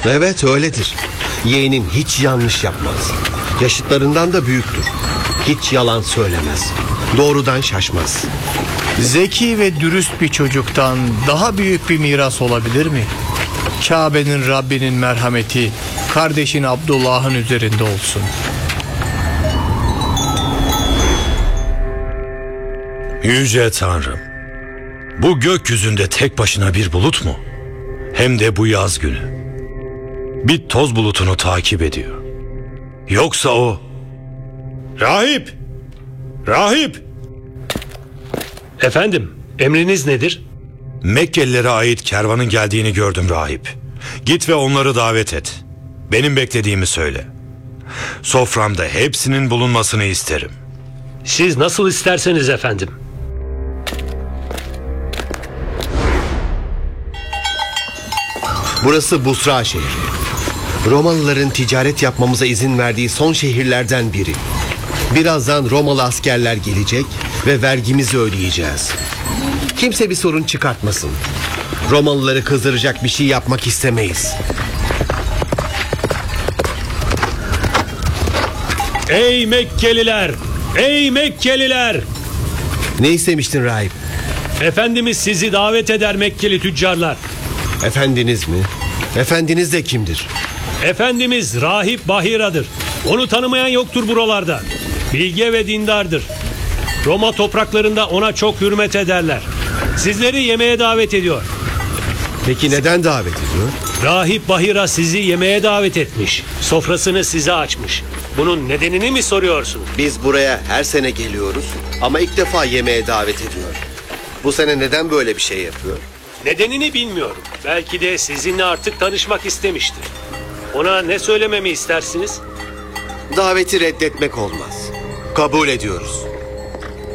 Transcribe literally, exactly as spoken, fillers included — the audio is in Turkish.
Evet öyledir. Yeğenim hiç yanlış yapmaz. Yaşıtlarından da büyüktür. Hiç yalan söylemez. Doğrudan şaşmaz. Zeki ve dürüst bir çocuktan daha büyük bir miras olabilir mi? Kabe'nin Rabbinin merhameti kardeşin Abdullah'ın üzerinde olsun. Yüce Tanrım, bu gökyüzünde tek başına bir bulut mu? Hem de bu yaz günü. Bir toz bulutunu takip ediyor. Yoksa o... Rahip! Rahip! Efendim, emriniz nedir? Mekkelilere ait kervanın geldiğini gördüm rahip. Git ve onları davet et. Benim beklediğimi söyle. Soframda hepsinin bulunmasını isterim. Siz nasıl isterseniz efendim. Burası Busra şehri. Romalıların ticaret yapmamıza izin verdiği son şehirlerden biri. Birazdan Romalı askerler gelecek ve vergimizi ödeyeceğiz. Kimse bir sorun çıkartmasın. Romalıları kızdıracak bir şey yapmak istemeyiz. Ey Mekkeliler! Ey Mekkeliler! Ne istemiştin rahip? Efendimiz sizi davet eder Mekkeli tüccarlar. Efendiniz mi? Efendiniz de kimdir? Efendimiz Rahip Bahira'dır. Onu tanımayan yoktur buralarda. Bilge ve dindardır. Roma topraklarında ona çok hürmet ederler. Sizleri yemeğe davet ediyor. Peki neden davet ediyor? Rahip Bahira sizi yemeğe davet etmiş. Sofrasını size açmış. Bunun nedenini mi soruyorsunuz? Biz buraya her sene geliyoruz ama ilk defa yemeğe davet ediyor. Bu sene neden böyle bir şey yapıyor? Nedenini bilmiyorum. Belki de sizinle artık tanışmak istemiştir. Ona ne söylememi istersiniz? Daveti reddetmek olmaz. Kabul ediyoruz.